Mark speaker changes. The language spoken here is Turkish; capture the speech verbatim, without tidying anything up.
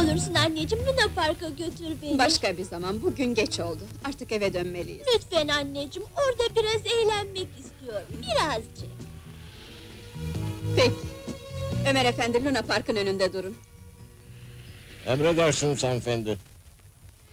Speaker 1: olursun anneciğim, Luna Park'a götür beni.
Speaker 2: Başka bir zaman, bugün geç oldu. Artık eve dönmeliyiz.
Speaker 1: Lütfen anneciğim, orada biraz eğlenmek istiyorum, birazcık.
Speaker 2: Peki. Ömer efendi, Luna Park'ın önünde durun.
Speaker 3: Emredersiniz hanımefendi.